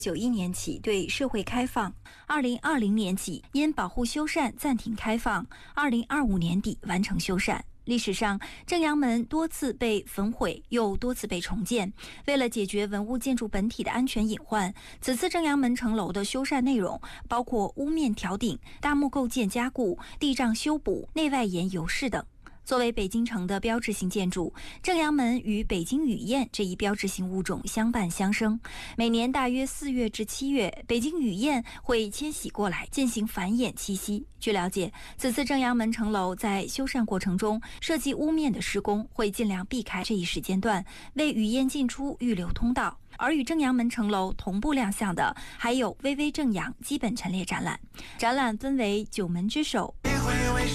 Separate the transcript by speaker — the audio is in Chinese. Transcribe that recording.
Speaker 1: 91年起对社会开放，2020年起因保护修缮暂停开放，2025年底完成修缮。历史上，正阳门多次被焚毁，又多次被重建。为了解决文物建筑本体的安全隐患，此次正阳门城楼的修缮内容包括屋面挑顶、大木构件加固、地障修补、内外檐油饰等。作为北京城的标志性建筑，正阳门与北京雨燕这一标志性物种相伴相生。每年大约4月至7月，北京雨燕会迁徙过来进行繁衍栖息。据了解，此次正阳门城楼在修缮过程中，设计屋面的施工会尽量避开这一时间段，为雨燕进出预留通道。而与正阳门城楼同步亮相的，还有巍巍正阳基本陈列展览。展览分为9门之首。